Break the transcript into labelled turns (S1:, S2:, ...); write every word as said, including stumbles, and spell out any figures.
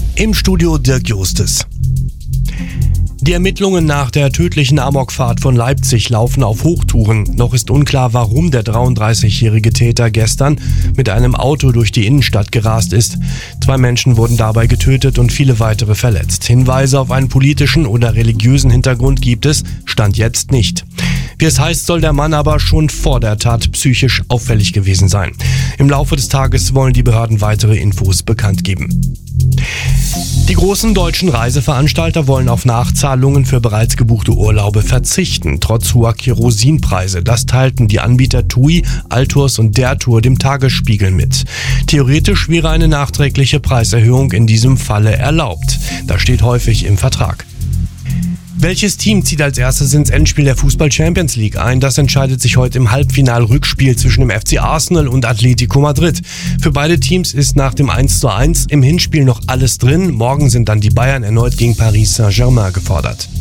S1: Im Studio Dirk Justes. Die Ermittlungen nach der tödlichen Amokfahrt von Leipzig laufen auf Hochtouren. Noch ist unklar, warum der dreiunddreißigjährige Täter gestern mit einem Auto durch die Innenstadt gerast ist. Zwei Menschen wurden dabei getötet und viele weitere verletzt. Hinweise auf einen politischen oder religiösen Hintergrund gibt es, Stand jetzt nicht. Wie es heißt, soll der Mann aber schon vor der Tat psychisch auffällig gewesen sein. Im Laufe des Tages wollen die Behörden weitere Infos bekannt geben. Die großen deutschen Reiseveranstalter wollen auf Nachzahlungen für bereits gebuchte Urlaube verzichten, trotz hoher Kerosinpreise. Das teilten die Anbieter TUI, Altours und der Tour dem Tagesspiegel mit. Theoretisch wäre eine nachträgliche Preiserhöhung in diesem Falle erlaubt. Das steht häufig im Vertrag. Welches Team zieht als erstes ins Endspiel der Fußball-Champions League ein? Das entscheidet sich heute im Halbfinal-Rückspiel zwischen dem F C Arsenal und Atletico Madrid. Für beide Teams ist nach dem eins zu eins im Hinspiel noch alles drin. Morgen sind dann die Bayern erneut gegen Paris Saint-Germain gefordert.